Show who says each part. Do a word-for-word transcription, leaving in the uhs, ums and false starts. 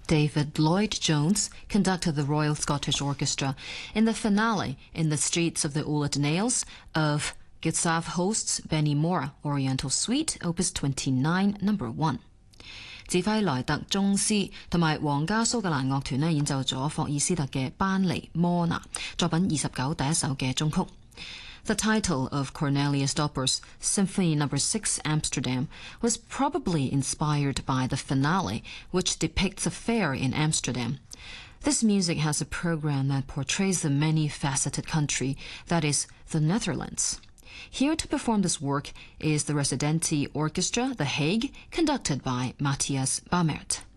Speaker 1: David Lloyd-Jones conducted the Royal Scottish Orchestra in the finale in the streets of the Oulad Nails of Gustave Holst's Benny Mora Oriental Suite, Opus twenty-nine, number one。指揮萊特宗斯同埋皇家蘇格蘭樂團演奏咗霍爾斯特嘅班尼摩拿作品二十九第一首嘅中曲。The title of Cornelius Dopper's Symphony Number six Amsterdam was probably inspired by the finale, which depicts a fair in Amsterdam. This music has a program that portrays the many-faceted country that is the Netherlands. Here to perform this work is the Residenti Orchestra, The Hague, conducted by Matthias Bamert.